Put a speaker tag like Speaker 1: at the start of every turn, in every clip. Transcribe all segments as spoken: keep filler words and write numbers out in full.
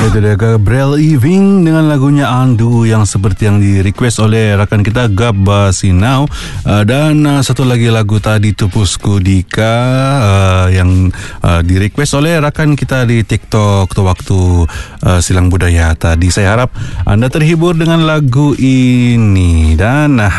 Speaker 1: Itu dia Gabriel Irving dengan lagunya Andu yang seperti yang di request oleh rakan kita Gab Sinau. uh, Dan uh, satu lagi lagu tadi Tupusku Dika uh, yang uh, di request oleh rakan kita di TikTok tu waktu uh, Silang Budaya tadi. Saya harap anda terhibur dengan lagu ini. Dan uh,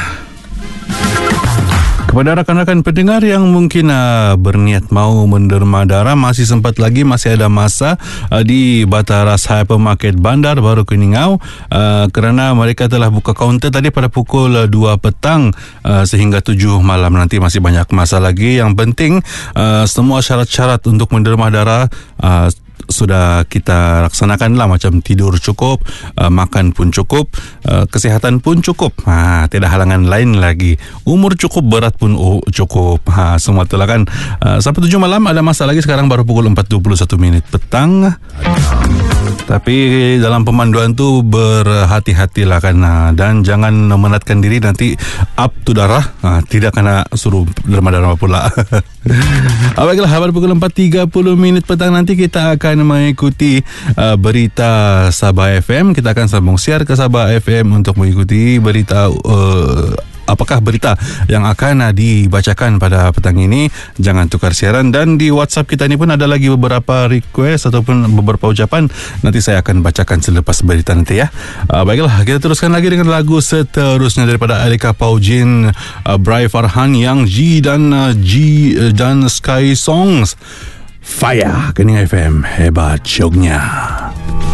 Speaker 1: kepada rakan-rakan pendengar yang mungkin uh, berniat mau menderma darah, masih sempat lagi, masih ada masa uh, di Bataras Hypermarket Bandar Baru Keningau, uh, kerana mereka telah buka kaunter tadi pada pukul dua petang uh, sehingga tujuh malam nanti. Masih banyak masa lagi. Yang penting uh, semua syarat-syarat untuk menderma darah uh, sudah kita laksanakanlah, macam tidur cukup, uh, makan pun cukup, uh, kesihatan pun cukup, ha, tidak halangan lain lagi, umur cukup, berat pun oh, cukup, ha, semua itulah kan. uh, sampai tujuh malam ada masa lagi. Sekarang baru pukul empat dua puluh satu minit petang, tapi dalam pemanduan tu berhati-hatilah kan, ha, dan jangan menatkan diri nanti up tu darah, ha, tidak kena suruh derma-derma pula. Baiklah, pada pukul empat tiga puluh minit petang nanti kita akan mengikuti uh, berita Sabah F M. Kita akan sambung siar ke Sabah F M untuk mengikuti berita uh, apakah berita yang akan uh, dibacakan pada petang ini. Jangan tukar siaran. Dan di WhatsApp kita ni pun ada lagi beberapa request ataupun beberapa ucapan. Nanti saya akan bacakan selepas berita nanti ya. Uh, baiklah, kita teruskan lagi dengan lagu seterusnya daripada Alika Paujin, uh, Bray Farhan, Yang G dan uh, G uh, dan Sky Songs. Fire, Kening F M, hebat syoknya.